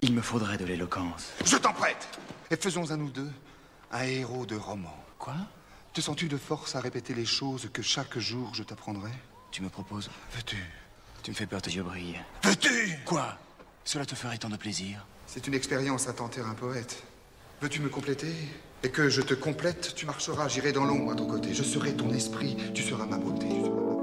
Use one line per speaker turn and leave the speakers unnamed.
Il me faudrait de l'éloquence.
Je t'en prête. Et faisons à nous deux un héros de roman.
Quoi?
Te sens-tu de force à répéter les choses que chaque jour je t'apprendrai?
Tu me proposes?
Veux-tu?
Tu me fais peur, tes yeux brillent.
Veux-tu?
Quoi? Cela te ferait tant de plaisir?
C'est une expérience à tenter un poète. Veux-tu me compléter? Et que je te complète, tu marcheras, j'irai dans l'ombre à ton côté. Je serai ton esprit, tu seras ma beauté.